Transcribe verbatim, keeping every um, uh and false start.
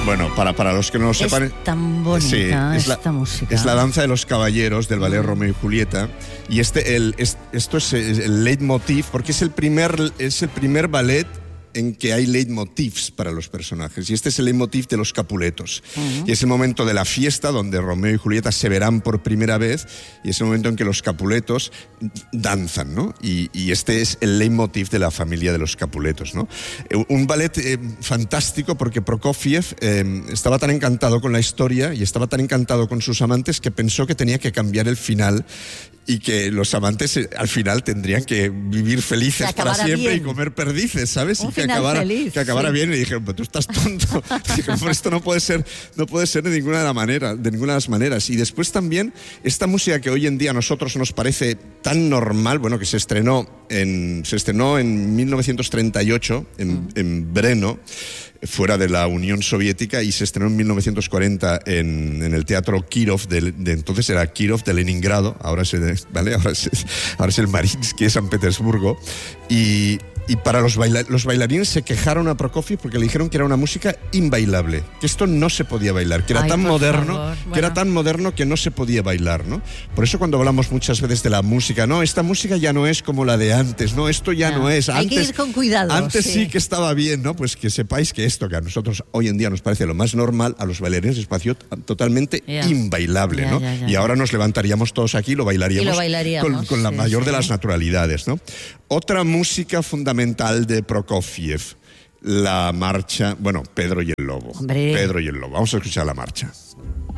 Bueno, para, para los que no lo sepan... Es tan bonita sí, es esta la, música. Es la danza de los caballeros del ballet Romeo y Julieta. Y este, el, es, esto es el leitmotiv, porque es el primer, es el primer ballet en que hay leitmotivs para los personajes. Y este es el leitmotiv de los Capuletos. Uh-huh. Y es el momento de la fiesta donde Romeo y Julieta se verán por primera vez, y es el momento en que los Capuletos danzan, ¿no? Y, y este es el leitmotiv de la familia de los Capuletos, ¿no? Un ballet eh, fantástico, porque Prokofiev eh, estaba tan encantado con la historia y estaba tan encantado con sus amantes que pensó que tenía que cambiar el final y que los amantes eh, al final tendrían que vivir felices para siempre bien. Y comer perdices, ¿sabes? Un y que final acabara, feliz, que acabara sí. bien. Y dijeron, pues tú estás tonto. Dijeron, pues esto no puede ser, no puede ser de ninguna de, la manera, de ninguna de las maneras. Y después también esta música que hoy en día a nosotros nos parece tan normal, bueno, que se estrenó en, se estrenó en mil novecientos treinta y ocho en, mm. en Brno, fuera de la Unión Soviética, y se estrenó en mil novecientos cuarenta en, en el Teatro Kirov, de, de entonces era Kirov de Leningrado, ahora, se, ¿vale? ahora, es, ahora es el Mariinsky de San Petersburgo, y... Y para los, baila los bailarines se quejaron a Prokofiev porque le dijeron que era una música inbailable, que esto no se podía bailar, que era Ay, tan moderno, favor, que bueno. era tan moderno que no se podía bailar, ¿no? Por eso cuando hablamos muchas veces de la música, no, esta música ya no es como la de antes, no, esto ya no, no es. Hay antes, que ir con cuidado. Antes sí. sí que estaba bien, ¿no? Pues que sepáis que esto que a nosotros hoy en día nos parece lo más normal, a los bailarines les pareció totalmente yeah. inbailable, yeah, ¿no? yeah, yeah, y ahora nos levantaríamos todos aquí y lo bailaríamos, y lo bailaríamos con, con la sí, mayor sí. de las naturalidades, ¿no? Otra música fundamental de Prokofiev, la marcha, bueno, Pedro y el Lobo. Hombre. Pedro y el Lobo. Vamos a escuchar la marcha.